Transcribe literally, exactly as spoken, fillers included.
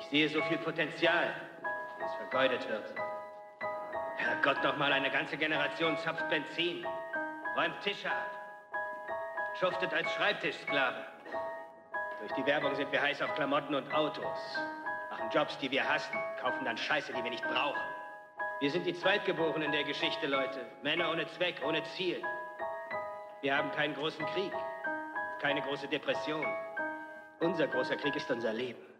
Ich sehe so viel Potenzial, wie es vergeudet wird. Herrgott, noch mal, eine ganze Generation zapft Benzin, räumt Tische ab, schuftet als Schreibtischsklave. Durch die Werbung sind wir heiß auf Klamotten und Autos, machen Jobs, die wir hassen, kaufen dann Scheiße, die wir nicht brauchen. Wir sind die Zweitgeborenen der Geschichte, Leute. Männer ohne Zweck, ohne Ziel. Wir haben keinen großen Krieg, keine große Depression. Unser großer Krieg ist unser Leben.